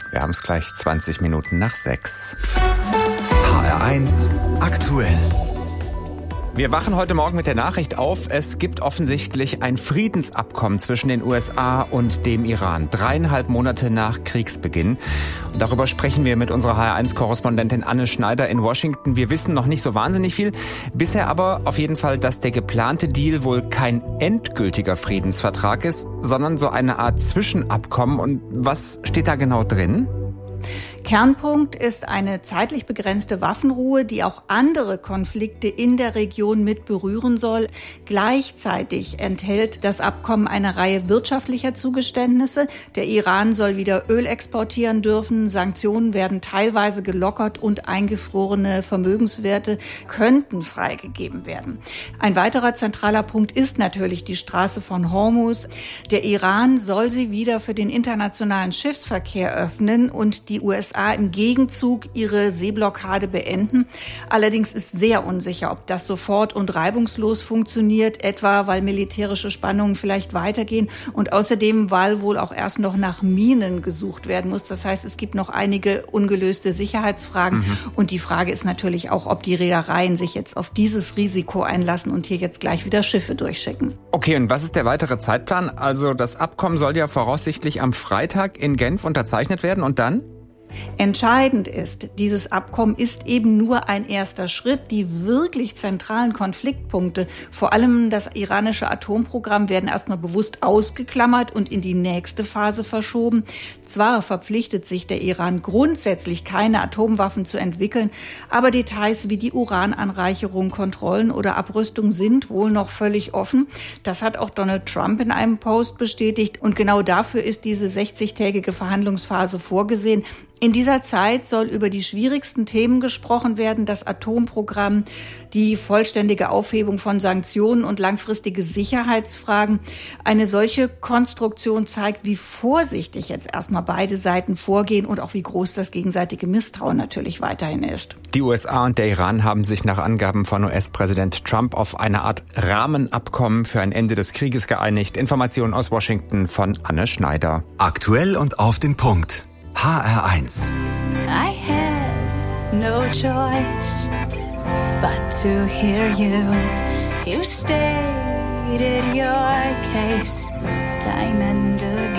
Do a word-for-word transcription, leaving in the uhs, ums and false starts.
Wir haben es gleich zwanzig Minuten nach sechs. H R eins aktuell. Wir wachen heute Morgen mit der Nachricht auf, es gibt offensichtlich ein Friedensabkommen zwischen den U S A und dem Iran. Dreieinhalb Monate nach Kriegsbeginn. Und darüber sprechen wir mit unserer H R eins Korrespondentin Anne Schneider in Washington. Wir wissen noch nicht so wahnsinnig viel. Bisher aber auf jeden Fall, dass der geplante Deal wohl kein endgültiger Friedensvertrag ist, sondern so eine Art Zwischenabkommen. Und was steht da genau drin? Kernpunkt ist eine zeitlich begrenzte Waffenruhe, die auch andere Konflikte in der Region mit berühren soll. Gleichzeitig enthält das Abkommen eine Reihe wirtschaftlicher Zugeständnisse. Der Iran soll wieder Öl exportieren dürfen, Sanktionen werden teilweise gelockert und eingefrorene Vermögenswerte könnten freigegeben werden. Ein weiterer zentraler Punkt ist natürlich die Straße von Hormuz. Der Iran soll sie wieder für den internationalen Schiffsverkehr öffnen und die U S A im Gegenzug ihre Seeblockade beenden. Allerdings ist sehr unsicher, ob das sofort und reibungslos funktioniert, etwa weil militärische Spannungen vielleicht weitergehen und außerdem, weil wohl auch erst noch nach Minen gesucht werden muss. Das heißt, es gibt noch einige ungelöste Sicherheitsfragen. Mhm. Und die Frage ist natürlich auch, ob die Reedereien sich jetzt auf dieses Risiko einlassen und hier jetzt gleich wieder Schiffe durchschicken. Okay, und was ist der weitere Zeitplan? Also das Abkommen soll ja voraussichtlich am Freitag in Genf unterzeichnet werden und dann? Entscheidend ist, dieses Abkommen ist eben nur ein erster Schritt. Die wirklich zentralen Konfliktpunkte, vor allem das iranische Atomprogramm, werden erstmal bewusst ausgeklammert und in die nächste Phase verschoben. Zwar verpflichtet sich der Iran grundsätzlich, keine Atomwaffen zu entwickeln, aber Details wie die Urananreicherung, Kontrollen oder Abrüstung sind wohl noch völlig offen. Das hat auch Donald Trump in einem Post bestätigt und genau dafür ist diese sechzigtägige Verhandlungsphase vorgesehen. In dieser Zeit soll über die schwierigsten Themen gesprochen werden, das Atomprogramm, die vollständige Aufhebung von Sanktionen und langfristige Sicherheitsfragen. Eine solche Konstruktion zeigt, wie vorsichtig jetzt erstmal beide Seiten vorgehen und auch wie groß das gegenseitige Misstrauen natürlich weiterhin ist. Die U S A und der Iran haben sich nach Angaben von U S-Präsident Trump auf eine Art Rahmenabkommen für ein Ende des Krieges geeinigt. Informationen aus Washington von Anne Schneider. Aktuell und auf den Punkt. H R eins. I had no choice but to hear you. You stated your case time and again.